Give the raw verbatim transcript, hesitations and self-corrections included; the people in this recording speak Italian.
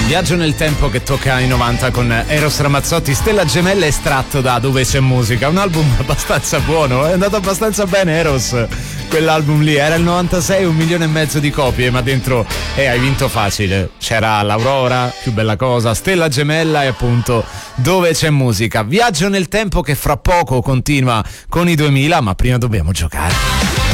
Viaggio nel tempo che tocca ai novanta con Eros Ramazzotti, Stella Gemella estratto da Dove c'è musica, un album abbastanza buono, è andato abbastanza bene Eros, quell'album lì, era il novantasei, un milione e mezzo di copie, ma dentro eh, hai vinto facile, c'era l'Aurora, Più bella cosa, Stella Gemella e appunto Dove c'è musica. Viaggio nel tempo che fra poco continua con i duemila, ma prima dobbiamo giocare.